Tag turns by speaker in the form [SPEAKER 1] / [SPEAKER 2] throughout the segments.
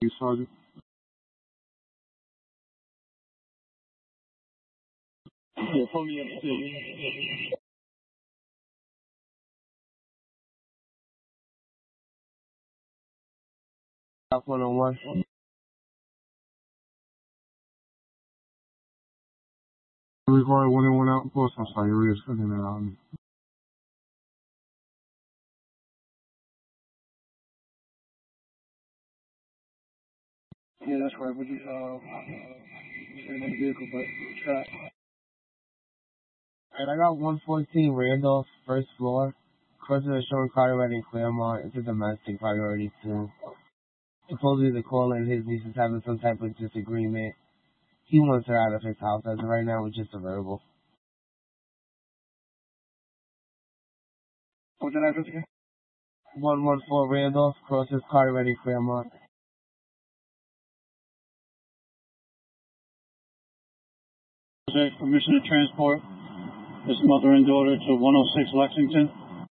[SPEAKER 1] You, Sergeant.
[SPEAKER 2] Yeah, pull me up to 101.
[SPEAKER 1] Recorded 1-1 out. Of course, I'm sorry. You're really sending that on.
[SPEAKER 2] Yeah, that's right. Would you, in the vehicle, but shot.
[SPEAKER 3] Alright, I got 114 Randolph, first floor. Crossing is showing Carteret in Claremont. It's a domestic priority too. Supposedly the caller and his niece is having some type of disagreement. He wants her out of his house as of right now with just a verbal.
[SPEAKER 2] What's that address again?
[SPEAKER 3] 114 Randolph, crosses Carteret in Claremont.
[SPEAKER 2] Okay, permission to transport this mother and daughter to 106 Lexington.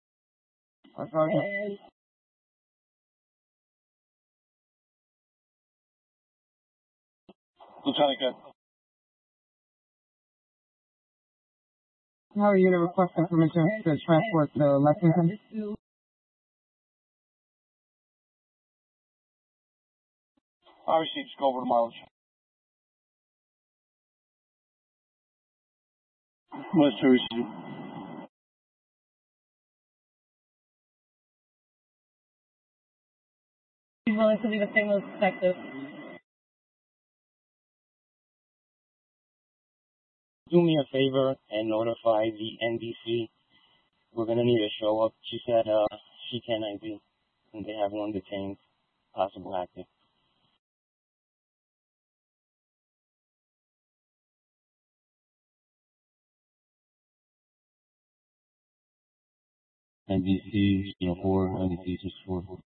[SPEAKER 2] Lieutenant, good.
[SPEAKER 3] How are you going to request permission to transport to Lexington?
[SPEAKER 2] I received, just go over the mileage. What's to receive?
[SPEAKER 4] He's willing to leave a signal detective.
[SPEAKER 3] Do me a favor and notify the NBC. We're going to need a show up. She said she can't ID, and they have one detained, possible active. NBC 4, NBC 4.